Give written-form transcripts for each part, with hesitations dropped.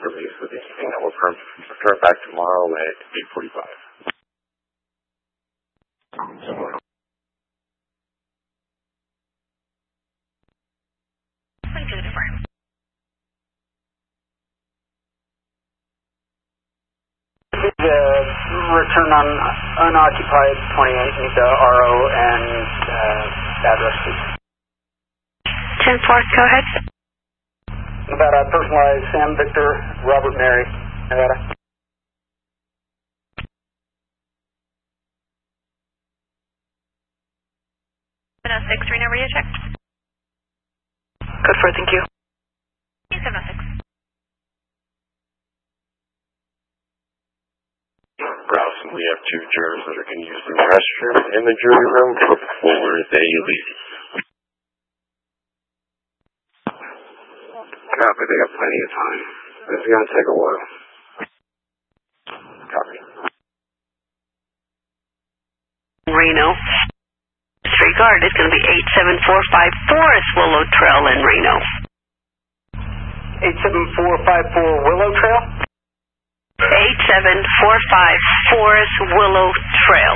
release with anything that will return back tomorrow at 8:45. Return on unoccupied 28, need the RO and address, please. 10-4, go ahead. Nevada, personalized Sam Victor, Robert Mary, Nevada. Nevada 6, Reno, radio check. Code 4, thank you. 706. Browson, we have 2 jurors that are going to use the restroom in the jury room before they leave. Copy, they got plenty of time. This is going to take a while. Copy. Reno. Disregard, it's going to be 87454 Forest Willow Trail in Reno. 87454 Willow Trail? 8745 Forest Willow Trail.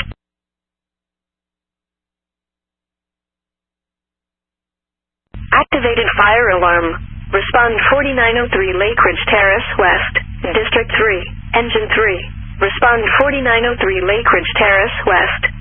Activated fire alarm. Respond 4903 Lake Ridge Terrace West, District 3, Engine 3. Respond 4903 Lake Ridge Terrace West,